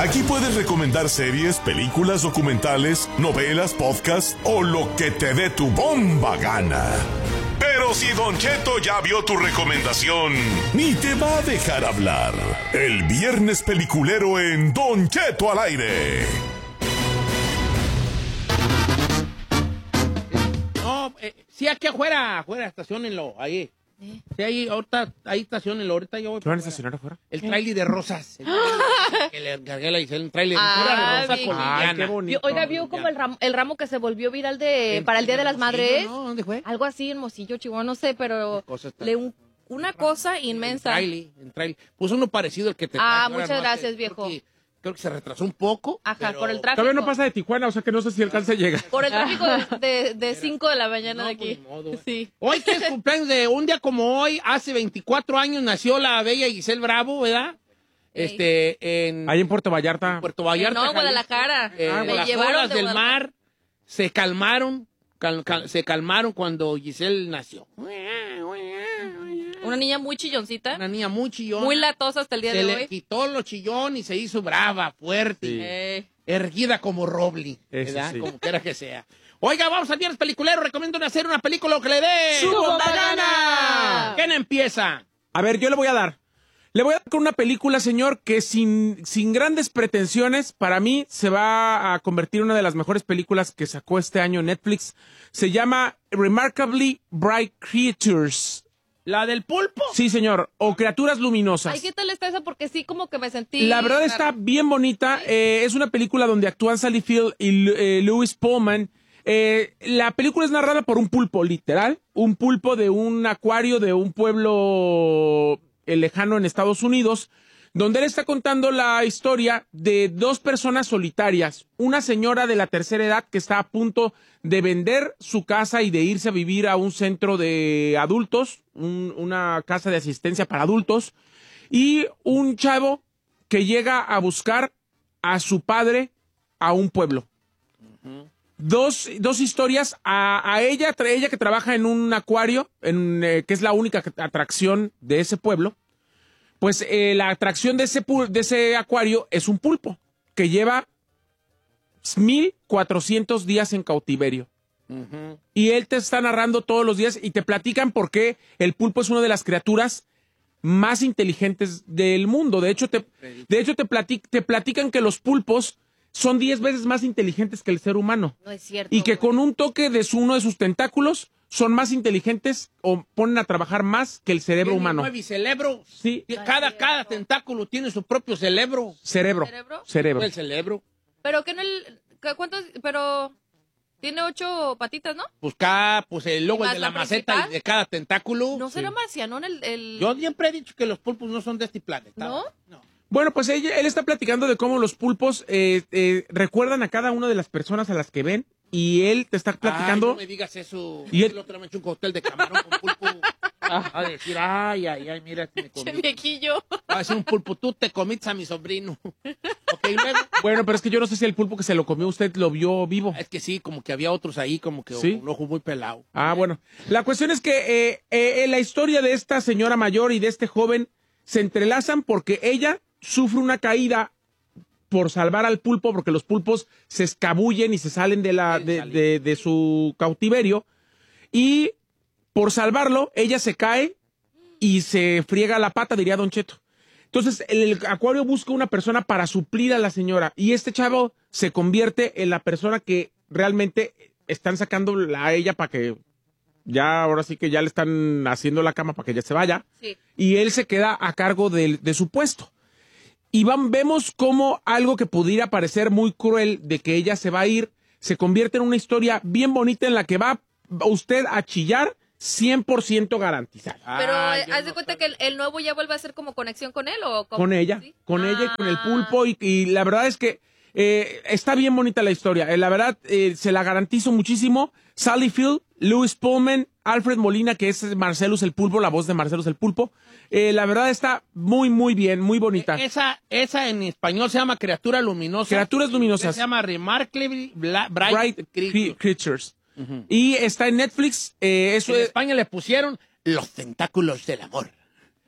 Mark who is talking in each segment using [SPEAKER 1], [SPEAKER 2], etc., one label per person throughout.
[SPEAKER 1] Aquí puedes recomendar series, películas, documentales, novelas, podcasts o lo que te dé tu bomba gana. Pero si Don Cheto ya vio tu recomendación, ni te va a dejar hablar. El viernes peliculero en Don Cheto al aire.
[SPEAKER 2] No, sí, aquí afuera, estacionenlo, ahí. Sí, ahí, ahorita, ahí estacionenlo, ahorita yo voy.
[SPEAKER 3] ¿Qué van a estacionar afuera?
[SPEAKER 2] El trailer de rosas. Que le encargué la Giselle, un trailer de pura rosa colombiana.
[SPEAKER 3] Ay, qué bonito.
[SPEAKER 4] Oiga, ¿vio como el ramo que se volvió viral para el Día de las Madres?
[SPEAKER 2] ¿No? ¿Dónde fue?
[SPEAKER 4] Algo así en Mosillo, Chihuahua, no sé, pero una cosa inmensa.
[SPEAKER 2] En trailer. Pues uno parecido al que te
[SPEAKER 4] Ah,
[SPEAKER 2] traje,
[SPEAKER 4] muchas gracias, viejo.
[SPEAKER 2] Creo que se retrasó un poco.
[SPEAKER 4] Ajá,
[SPEAKER 2] pero...
[SPEAKER 4] por el tráfico.
[SPEAKER 3] Todavía no pasa de Tijuana, o sea que no sé si alcanza a llegar.
[SPEAKER 4] Por el tráfico de 5 de la mañana
[SPEAKER 2] No,
[SPEAKER 4] de aquí.
[SPEAKER 2] pues, ni modo,
[SPEAKER 4] Sí.
[SPEAKER 2] Hoy que es cumpleaños de un día como hoy, hace 24 años nació la bella Giselle Bravo, ¿verdad?
[SPEAKER 3] Ahí en Puerto Vallarta.
[SPEAKER 2] Puerto Vallarta.
[SPEAKER 4] No, Guadalajara. Me
[SPEAKER 2] Las
[SPEAKER 4] llevaron
[SPEAKER 2] olas
[SPEAKER 4] de
[SPEAKER 2] del
[SPEAKER 4] Guadalajara.
[SPEAKER 2] mar se calmaron, se calmaron cuando Giselle nació.
[SPEAKER 4] Una niña muy chilloncita.
[SPEAKER 2] Una niña muy chillona.
[SPEAKER 4] Muy latosa hasta el día
[SPEAKER 2] Se
[SPEAKER 4] de
[SPEAKER 2] le
[SPEAKER 4] hoy.
[SPEAKER 2] quitó lo chillón y se hizo brava, fuerte.
[SPEAKER 3] Sí.
[SPEAKER 2] Erguida como roble,
[SPEAKER 3] Eso
[SPEAKER 2] ¿verdad?
[SPEAKER 3] sí.
[SPEAKER 2] Como quiera que sea. Oiga, vamos al viernes peliculero. Recomiendo hacer una película que le dé
[SPEAKER 4] ¡Su bomba gana!
[SPEAKER 2] ¿Quién empieza?
[SPEAKER 3] A ver, yo le voy a dar. Le voy a dar con una película, señor, que sin grandes pretensiones, para mí se va a convertir en una de las mejores películas que sacó este año Netflix. Se llama Remarkably Bright Creatures.
[SPEAKER 2] ¿La del pulpo?
[SPEAKER 3] Sí, señor. O Criaturas Luminosas.
[SPEAKER 4] Ay, ¿qué tal está esa? Porque sí, como que me sentí...
[SPEAKER 3] La verdad está bien bonita. Es una película donde actúan Sally Field y Lewis Pullman. La película es narrada por un pulpo, literal. Un pulpo de un acuario de un pueblo lejano en Estados Unidos, donde él está contando la historia de dos personas solitarias. Una señora de la tercera edad que está a punto de vender su casa y de irse a vivir a un centro de adultos, una casa de asistencia para adultos, y un chavo que llega a buscar a su padre a un pueblo. Dos historias, a ella que trabaja en un acuario, que es la única atracción de ese pueblo. Pues la atracción de ese acuario es un pulpo que lleva 1,400 días en cautiverio. Y él te está narrando todos los días y te platican por qué el pulpo es una de las criaturas más inteligentes del mundo. De hecho, te platican que los pulpos son 10 veces más inteligentes que el ser humano.
[SPEAKER 4] No es cierto.
[SPEAKER 3] Y que con un toque de uno de sus tentáculos son más inteligentes o ponen a trabajar más que el cerebro humano.
[SPEAKER 2] ¿Nueve cerebro?
[SPEAKER 3] Sí.
[SPEAKER 2] Cada tentáculo tiene su propio cerebro.
[SPEAKER 3] Cerebro.
[SPEAKER 2] El cerebro.
[SPEAKER 4] Pero que no ¿cuántos? Pero tiene 8 patitas, ¿no?
[SPEAKER 2] Pues el logo
[SPEAKER 4] ¿Y más
[SPEAKER 2] de la
[SPEAKER 4] la
[SPEAKER 2] maceta
[SPEAKER 4] principal?
[SPEAKER 2] y de cada tentáculo.
[SPEAKER 4] ¿No será marcianón el...?
[SPEAKER 2] Yo siempre he dicho que los pulpos no son de este planeta.
[SPEAKER 4] ¿No?
[SPEAKER 3] Bueno, pues él está platicando de cómo los pulpos recuerdan a cada una de las personas a las que ven. Y él te está platicando.
[SPEAKER 2] Ay, no me digas eso.
[SPEAKER 3] Y
[SPEAKER 2] El otro me echó un cóctel de camarón con pulpo. A decir, ay, mira, este me
[SPEAKER 4] Che,
[SPEAKER 2] comí.
[SPEAKER 4] viejillo.
[SPEAKER 2] Va a decir un pulpo, tú te comiste a mi sobrino. Ok, luego.
[SPEAKER 3] Bueno, pero es que yo no sé si el pulpo que se lo comió usted lo vio vivo.
[SPEAKER 2] Es que sí, como que había otros ahí, como que
[SPEAKER 3] ¿Sí?
[SPEAKER 2] un ojo muy pelado.
[SPEAKER 3] Ah, bueno. La cuestión es que la historia de esta señora mayor y de este joven se entrelazan porque ella sufre una caída por salvar al pulpo, porque los pulpos se escabullen y se salen de su cautiverio. Y por salvarlo, ella se cae y se friega la pata, diría Don Cheto. Entonces, el acuario busca una persona para suplir a la señora. Y este chavo se convierte en la persona que realmente están sacando a ella para que ahora sí que ya le están haciendo la cama para que ella se vaya.
[SPEAKER 4] Sí.
[SPEAKER 3] Y él se queda a cargo de su puesto. Y vemos cómo algo que pudiera parecer muy cruel de que ella se va a ir, se convierte en una historia bien bonita en la que va usted a chillar 100% garantizado.
[SPEAKER 4] Pero
[SPEAKER 2] yo
[SPEAKER 4] haz de
[SPEAKER 2] no
[SPEAKER 4] cuenta
[SPEAKER 2] sabía.
[SPEAKER 4] que el nuevo ya vuelve a hacer como conexión con él o cómo?
[SPEAKER 3] Con ella,
[SPEAKER 4] ¿Sí?
[SPEAKER 3] con ella y con el
[SPEAKER 4] Ah.
[SPEAKER 3] pulpo. Y la verdad es que está bien bonita la historia. La verdad, se la garantizo muchísimo. Sally Field, Lewis Pullman, Alfred Molina, que es Marcellus el Pulpo, la voz de Marcellus el Pulpo. La verdad está muy, muy bien, muy bonita.
[SPEAKER 2] Esa en español se llama Criatura Luminosa.
[SPEAKER 3] Criaturas Luminosas.
[SPEAKER 2] Se llama Remarkably Bright Creatures.
[SPEAKER 3] Creatures. Y está en Netflix. Eso
[SPEAKER 2] En
[SPEAKER 3] es.
[SPEAKER 2] España le pusieron Los Tentáculos del Amor.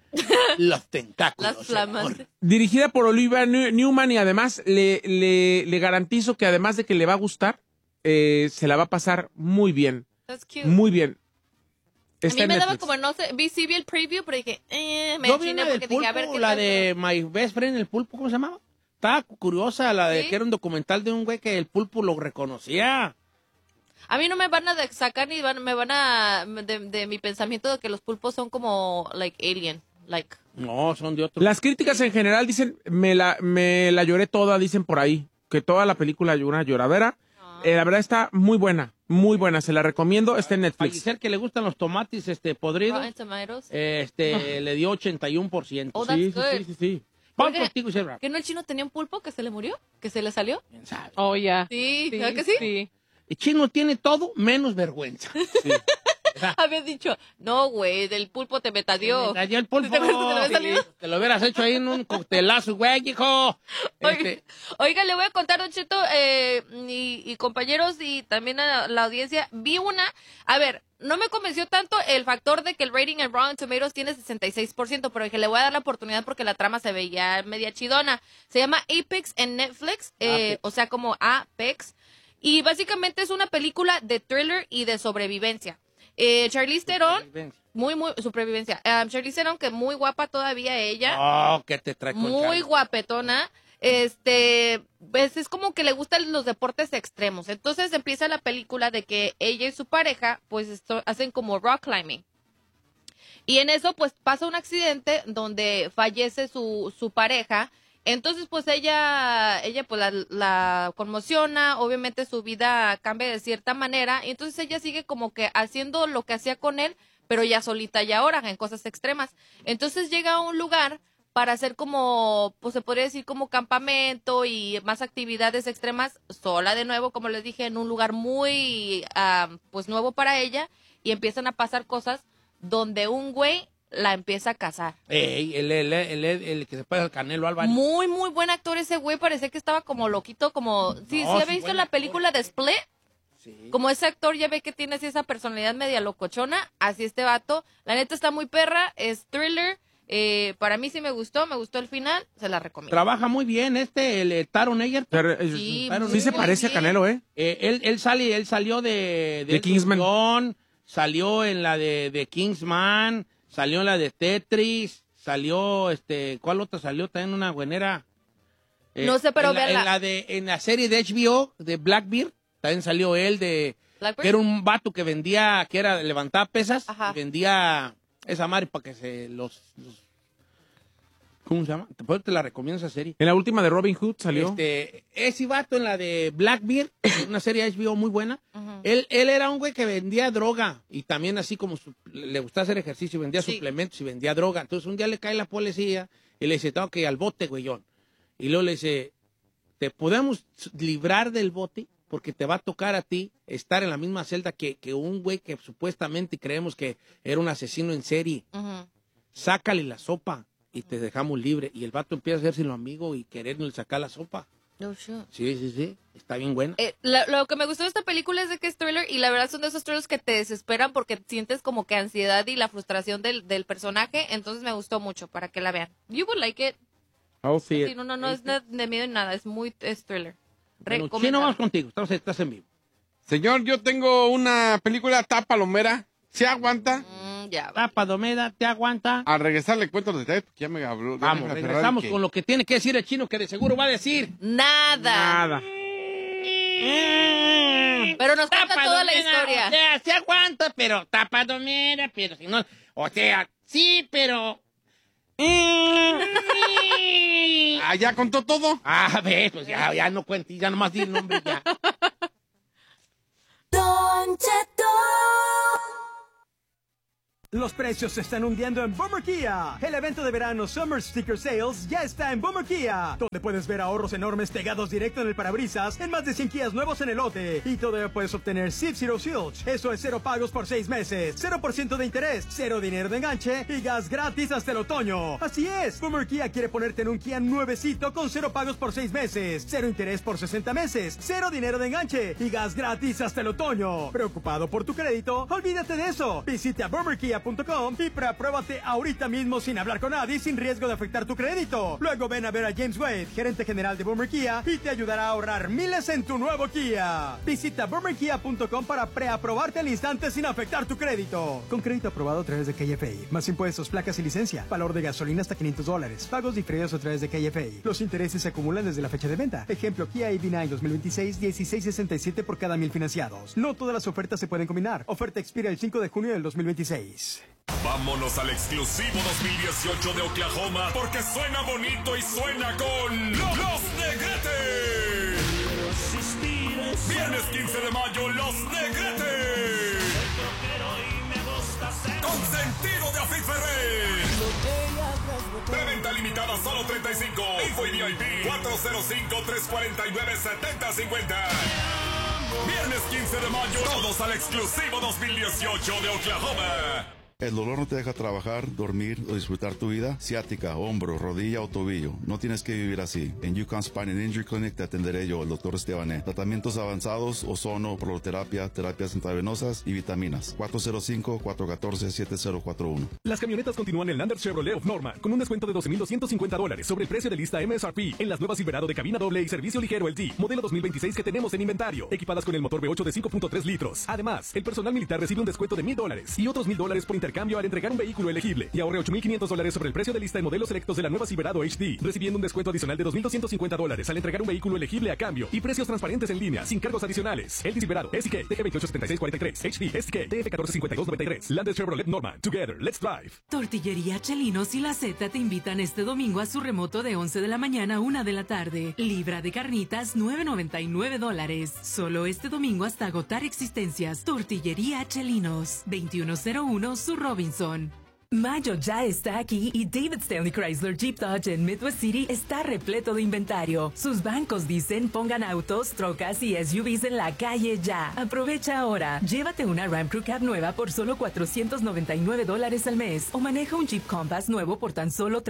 [SPEAKER 2] Los tentáculos.
[SPEAKER 4] Las flamantes.
[SPEAKER 3] Dirigida por Olivia Newman y además le garantizo que además de que le va a gustar, se la va a pasar muy bien.
[SPEAKER 4] That's cute.
[SPEAKER 3] Muy bien.
[SPEAKER 4] A
[SPEAKER 3] Está
[SPEAKER 4] mí me
[SPEAKER 3] en
[SPEAKER 4] daba
[SPEAKER 3] Netflix.
[SPEAKER 4] como, no sé, vi el preview, pero dije, me
[SPEAKER 2] Yo vi
[SPEAKER 4] chiné
[SPEAKER 2] la del
[SPEAKER 4] porque dije, a ver
[SPEAKER 2] pulpo,
[SPEAKER 4] qué
[SPEAKER 2] la
[SPEAKER 4] tal.
[SPEAKER 2] de My Best Friend, el pulpo, ¿cómo se llamaba? Estaba curiosa, la de
[SPEAKER 4] ¿Sí?
[SPEAKER 2] que era un documental de un güey que el pulpo lo reconocía.
[SPEAKER 4] A mí no me van a sacar ni me van a de mi pensamiento de que los pulpos son como like alien, like.
[SPEAKER 2] No, son de otro.
[SPEAKER 3] Las críticas en general dicen, me la lloré toda, dicen por ahí, que toda la película es una lloradera. La verdad está muy buena, se la recomiendo, está en
[SPEAKER 2] A
[SPEAKER 3] Netflix.
[SPEAKER 2] Giselle que le gustan los tomates podridos,
[SPEAKER 4] Rotten Tomatoes.
[SPEAKER 2] le dio 81%.
[SPEAKER 4] Oh, that's
[SPEAKER 3] Sí,
[SPEAKER 4] good.
[SPEAKER 3] sí.
[SPEAKER 2] Vamos
[SPEAKER 4] Oiga,
[SPEAKER 2] contigo, Giselle.
[SPEAKER 4] ¿Que no el chino tenía un pulpo que se le murió? ¿Que se le salió?
[SPEAKER 2] ¿Quién sabe?
[SPEAKER 5] Oh, ya.
[SPEAKER 4] Sí, ¿verdad que sí?
[SPEAKER 5] Sí.
[SPEAKER 2] El chino tiene todo menos vergüenza.
[SPEAKER 4] Habías dicho, no, güey, del pulpo te metadió.
[SPEAKER 2] Me cayó el pulpo.
[SPEAKER 4] ¿Te acuerdas que te lo había salido?
[SPEAKER 2] Te lo hubieras hecho ahí en un coctelazo, güey, hijo.
[SPEAKER 4] Oiga, le voy a contar, Don Cheto, y compañeros, y también a la audiencia, vi una, a ver, no me convenció tanto el factor de que el rating en Rotten Tomatoes tiene 66%, pero dije, le voy a dar la oportunidad porque la trama se veía media chidona. Se llama Apex en Netflix,
[SPEAKER 2] Apex.
[SPEAKER 4] o sea, como Apex, y básicamente es una película de thriller y de sobrevivencia. Charlize Theron, muy supervivencia. Charlize Theron, que muy guapa todavía ella.
[SPEAKER 2] Oh, que te trae con
[SPEAKER 4] Muy
[SPEAKER 2] Charlie.
[SPEAKER 4] guapetona. Pues es como que le gustan los deportes extremos. Entonces empieza la película de que ella y su pareja, pues hacen como rock climbing. Y en eso, pues pasa un accidente donde fallece su pareja. Entonces, pues ella pues la conmociona, obviamente su vida cambia de cierta manera, y entonces ella sigue como que haciendo lo que hacía con él, pero ya solita y ahora en cosas extremas. Entonces llega a un lugar para hacer como, pues se podría decir como campamento y más actividades extremas, sola de nuevo, como les dije, en un lugar muy, pues nuevo para ella, y empiezan a pasar cosas donde un güey la empieza a cazar.
[SPEAKER 2] Ey, el que se pasa el Canelo Álvarez.
[SPEAKER 4] Muy buen actor ese güey, parecía que estaba como loquito, como... Sí,
[SPEAKER 2] No,
[SPEAKER 4] ¿sí
[SPEAKER 2] sí,
[SPEAKER 4] había visto
[SPEAKER 2] buen
[SPEAKER 4] la
[SPEAKER 2] actor.
[SPEAKER 4] película de Split?
[SPEAKER 2] Sí.
[SPEAKER 4] Como ese actor ya ve que tiene así esa personalidad media locochona, así este vato. La neta está muy perra, es thriller. Para mí sí me gustó el final, se la recomiendo.
[SPEAKER 2] Trabaja muy bien el Taron Egerton.
[SPEAKER 4] Sí,
[SPEAKER 3] Sí se
[SPEAKER 4] muy
[SPEAKER 3] parece a
[SPEAKER 4] bien.
[SPEAKER 3] Canelo, ¿eh?
[SPEAKER 2] Él salió de
[SPEAKER 3] Kingsman.
[SPEAKER 2] John, salió en la de Kingsman, salió en la de Tetris, salió, ¿cuál otra salió? También una buenera.
[SPEAKER 4] No sé, pero véanla.
[SPEAKER 2] En la serie de HBO, de Blackbeard, también salió él que era un vato que vendía, levantaba pesas,
[SPEAKER 4] Ajá.
[SPEAKER 2] y vendía esa madre para que ¿cómo se llama? Te la recomiendo esa serie.
[SPEAKER 3] En la última de Robin Hood salió.
[SPEAKER 2] Ese vato en la de Blackbeard, una serie HBO muy buena,
[SPEAKER 4] Ujú.
[SPEAKER 2] él era un güey que vendía droga y también así como le gustaba hacer ejercicio, vendía
[SPEAKER 4] Sí.
[SPEAKER 2] suplementos y vendía droga. Entonces un día le cae la policía y le dice, tengo que ir al bote, güeyón. Y luego le dice, te podemos librar del bote porque te va a tocar a ti estar en la misma celda que un güey que supuestamente creemos que era un asesino en serie.
[SPEAKER 4] Ujú.
[SPEAKER 2] Sácale la sopa y te dejamos libre. Y el vato empieza a hacerse lo amigo y quererle sacar la sopa.
[SPEAKER 4] No, sure.
[SPEAKER 2] Sí, está bien buena.
[SPEAKER 4] Lo que me gustó de esta película es de que es thriller y la verdad son de esos thrillers que te desesperan porque sientes como que ansiedad y la frustración del personaje, entonces me gustó mucho para que la vean. You would like it.
[SPEAKER 3] I'll see
[SPEAKER 4] Sí,
[SPEAKER 3] it.
[SPEAKER 4] no es de miedo ni nada, es thriller.
[SPEAKER 2] Bueno,
[SPEAKER 4] Recomendado.
[SPEAKER 2] Chino, vamos contigo. Estás en vivo.
[SPEAKER 6] Señor, yo tengo una película Palomera. ¿Se aguanta?
[SPEAKER 4] Ya.
[SPEAKER 2] Tapa, Domeda, te aguanta.
[SPEAKER 6] Al regresar le cuento los detalles porque ya me habló. ya
[SPEAKER 2] Vamos,
[SPEAKER 6] me Ferrari
[SPEAKER 2] regresamos
[SPEAKER 6] que-
[SPEAKER 2] con lo que tiene que decir el Chino, que de seguro va a decir.
[SPEAKER 4] Nada. Pero nos cuenta
[SPEAKER 2] Tapa,
[SPEAKER 4] toda la
[SPEAKER 2] Domeda,
[SPEAKER 4] historia.
[SPEAKER 2] O sea, se aguanta, pero tapa, Domeda, pero si no. O sea, sí, pero.
[SPEAKER 6] Ah, ya contó todo.
[SPEAKER 2] Ah, ves, pues ya no cuentes, ya nomás di el nombre ya.
[SPEAKER 7] Don Cheto.
[SPEAKER 8] Los precios se están hundiendo en Boomer Kia. El evento de verano Summer Sticker Sales ya está en Boomer Kia, donde puedes ver ahorros enormes pegados directo en el parabrisas en más de 100 Kias nuevos en el lote. Y todavía puedes obtener Zip Zero Silch. Eso es 0 pagos por 6 meses, 0% de interés, 0 dinero de enganche y gas gratis hasta el otoño. Así es, Boomer Kia quiere ponerte en un Kia nuevecito con 0 pagos por 6 meses, 0 interés por 60 meses, 0 dinero de enganche y gas gratis hasta el otoño. ¿Preocupado por tu crédito? Olvídate de eso. Visita boomerkia.com BummerKia.com y preapruébate ahorita mismo sin hablar con nadie, sin riesgo de afectar tu crédito. Luego ven a ver a James Wade, gerente general de Bummer Kia, y te ayudará a ahorrar miles en tu nuevo Kia. Visita BummerKia.com para preaprobarte al instante sin afectar tu crédito. Con crédito aprobado a través de KFA. Más impuestos, placas y licencia. Valor de gasolina hasta $500. Pagos diferidos a través de KFA. Los intereses se acumulan desde la fecha de venta. Ejemplo, Kia EV9 2026, 1667 por cada 1000 financiados. No todas las ofertas se pueden combinar. Oferta expira el 5 de junio del 2026.
[SPEAKER 1] Vámonos al exclusivo 2018 de Oklahoma, porque suena bonito y suena con Los Negretes. Viernes 15 de mayo, Los Negretes. Consentido de Afid Ferrer. Preventa limitada, solo 35. Info y VIP 405-349-7050. Viernes 15 de mayo, todos al exclusivo 2018 de Oklahoma.
[SPEAKER 5] El dolor no te deja trabajar, dormir o disfrutar tu vida. Ciática, hombro, rodilla o tobillo. No tienes que vivir así. En Yukon Spine and Injury Clinic te atenderé yo, el Dr. Estebané. Tratamientos avanzados, ozono, proloterapia, terapias intravenosas y vitaminas. 405-414-7041.
[SPEAKER 7] Las camionetas continúan en Landers Chevrolet of Norman con un descuento de $12,250 sobre el precio de lista MSRP en las nuevas Silverado de cabina doble y servicio ligero LT, modelo 2026 que tenemos en inventario, equipadas con el motor V8 de 5.3 litros. Además, el personal militar recibe un descuento de $1,000 y otros $1,000 por intercambio al entregar un vehículo elegible, y ahorre $8,500 sobre el precio de lista en modelos selectos de la nueva Silverado HD, recibiendo un descuento adicional de $2,250 al entregar un vehículo elegible a cambio, y precios transparentes en línea sin cargos adicionales. LD Silverado SK TG287643 HD SK TF145293 Landers Chevrolet Norman. Together, let's drive.
[SPEAKER 9] Tortillería Chelinos y La Z te invitan este domingo a su remoto de 11 de la mañana a 1 de la tarde. Libra de carnitas $9.99. Solo este domingo hasta agotar existencias. Tortillería Chelinos, 2101 Sur Robinson. Mayo ya está aquí y David Stanley Chrysler Jeep Dodge en Midwest City está repleto de inventario. Sus bancos dicen pongan autos, trocas y SUVs en la calle ya. Aprovecha ahora. Llévate una Ram Crew Cab nueva por solo $499 al mes o maneja un Jeep Compass nuevo por tan solo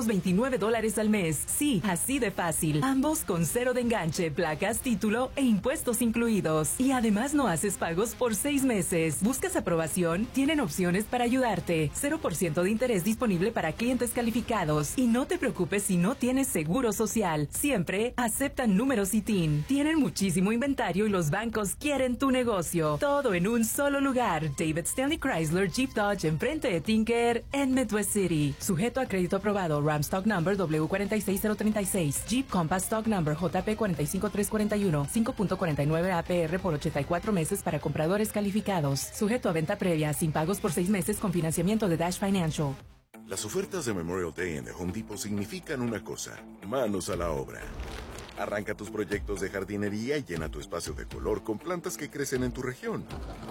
[SPEAKER 9] $329 al mes. Sí, así de fácil. Ambos con cero de enganche, placas, título e impuestos incluidos. Y además no haces pagos por 6 meses. ¿Buscas aprobación? Tienen opciones para ayudarte. 0% de interés disponible para clientes calificados. Y no te preocupes si no tienes seguro social. Siempre aceptan números y TIN. Tienen muchísimo inventario y los bancos quieren tu negocio. Todo en un solo lugar. David Stanley Chrysler Jeep Dodge enfrente de Tinker en Midwest City. Sujeto a crédito aprobado. Ram Stock Number W46036. Jeep Compass Stock Number JP45341. 5.49 APR por 84 meses para compradores calificados. Sujeto a venta previa. Sin pagos por 6 meses con financiamiento de Dash Financial.
[SPEAKER 10] Las ofertas de Memorial Day en The Home Depot significan una cosa: manos a la obra. Arranca tus proyectos de jardinería y llena tu espacio de color con plantas que crecen en tu región.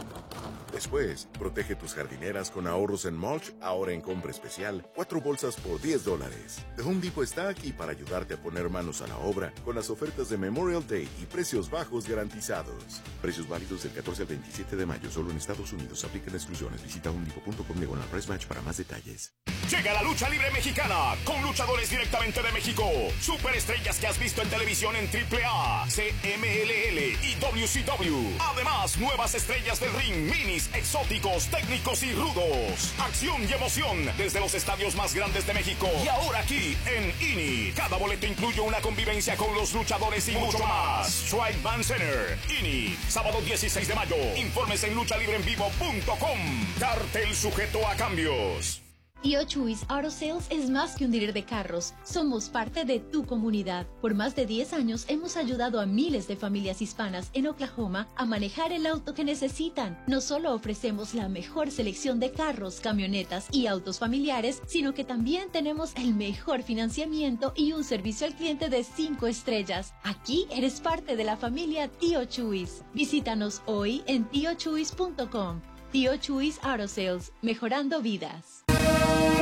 [SPEAKER 10] Después, protege tus jardineras con ahorros en mulch, ahora en compra especial, 4 bolsas por $10. The Home Depot está aquí para ayudarte a poner manos a la obra con las ofertas de Memorial Day y precios bajos garantizados. Precios válidos del 14 al 27 de mayo, solo en Estados Unidos. Aplican exclusiones. Visita homedepot.com/price match para más detalles.
[SPEAKER 1] Llega la lucha libre mexicana con luchadores directamente de México. Superestrellas que has visto en televisión en AAA, CMLL y WCW. Además, nuevas estrellas del ring, minis, exóticos, técnicos y rudos. Acción y emoción desde los estadios más grandes de México. Y ahora aquí en INI. Cada boleto incluye una convivencia con los luchadores y mucho más. Strike Band Center, INI. Sábado 16 de mayo. Informes en luchalibreenvivo.com. Cartel sujeto a cambios.
[SPEAKER 11] Tío Chuys Auto Sales es más que un dealer de carros. Somos parte de tu comunidad. Por más de 10 años hemos ayudado a miles de familias hispanas en Oklahoma a manejar el auto que necesitan. No solo ofrecemos la mejor selección de carros, camionetas y autos familiares, sino que también tenemos el mejor financiamiento y un servicio al cliente de 5 estrellas. Aquí eres parte de la familia Tío Chuys. Visítanos hoy en tiochuys.com. Tío Chuys Auto Sales, mejorando vidas.